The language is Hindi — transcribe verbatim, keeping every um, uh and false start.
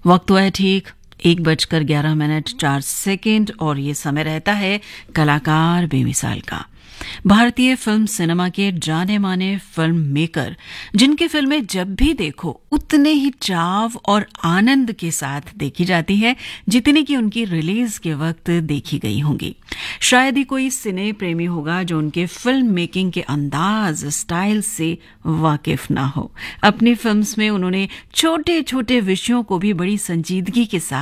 वक्त हुआ है ठीक एक बजकर ग्यारह मिनट चार सेकेंड और ये समय रहता है कलाकार बेमिसाल का। भारतीय फिल्म सिनेमा के जाने माने फिल्म मेकर जिनकी फिल्में जब भी देखो उतने ही चाव और आनंद के साथ देखी जाती है जितनी कि उनकी रिलीज के वक्त देखी गई होंगी। शायद ही कोई सिने प्रेमी होगा जो उनके फिल्म मेकिंग के अंदाज स्टाइल से वाकिफ ना हो। अपनी फिल्म्स में उन्होंने छोटे छोटे विषयों को भी बड़ी संजीदगी के साथ